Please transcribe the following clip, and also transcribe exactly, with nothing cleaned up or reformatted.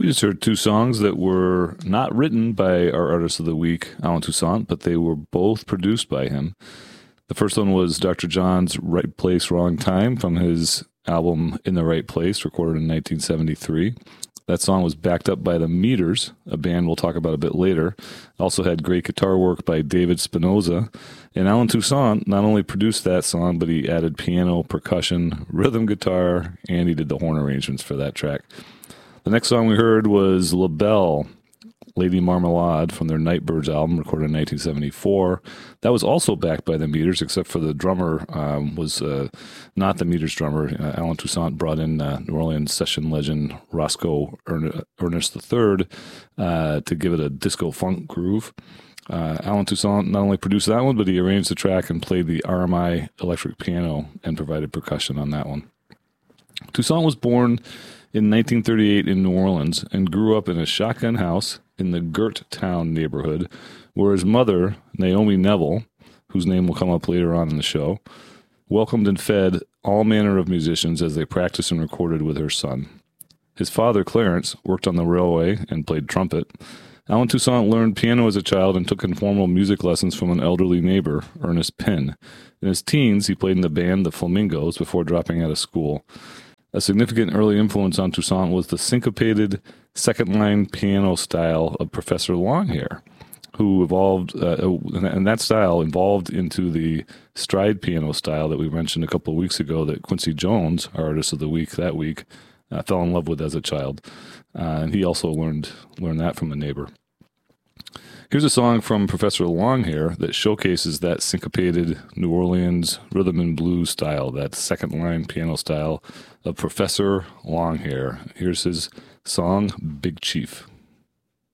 We just heard two songs that were not written by our artist of the week, Allen Toussaint, but they were both produced by him. The first one was Doctor John's Right Place, Wrong Time from his album In the Right Place, recorded in nineteen seventy-three. That song was backed up by the Meters, a band we'll talk about a bit later. Also had great guitar work by David Spinoza. And Allen Toussaint not only produced that song, but he added piano, percussion, rhythm guitar, and he did the horn arrangements for that track. The next song we heard was La Belle, Lady Marmalade from their Nightbirds album, recorded in nineteen seventy-four. That was also backed by the Meters, except for the drummer um, was uh, not the Meters drummer. Uh, Allen Toussaint brought in uh, New Orleans session legend Roscoe Ern- Ernest the third uh, to give it a disco funk groove. Uh, Allen Toussaint not only produced that one, but he arranged the track and played the R M I electric piano and provided percussion on that one. Toussaint was born in nineteen thirty-eight in New Orleans and grew up in a shotgun house in the Gert Town neighborhood, where his mother, Naomi Neville, whose name will come up later on in the show, welcomed and fed all manner of musicians as they practiced and recorded with her son. His father, Clarence, worked on the railway and played trumpet. Allen Toussaint learned piano as a child and took informal music lessons from an elderly neighbor, Ernest Penn. In his teens, he played in the band The Flamingos before dropping out of school. A significant early influence on Toussaint was the syncopated second-line piano style of Professor Longhair, who evolved, uh, and that style evolved into the stride piano style that we mentioned a couple of weeks ago that Quincy Jones, our artist of the week that week, uh, fell in love with as a child. Uh, and he also learned learned that from a neighbor. Here's a song from Professor Longhair that showcases that syncopated New Orleans rhythm and blues style, that second-line piano style of Professor Longhair. Here's his song, Big Chief.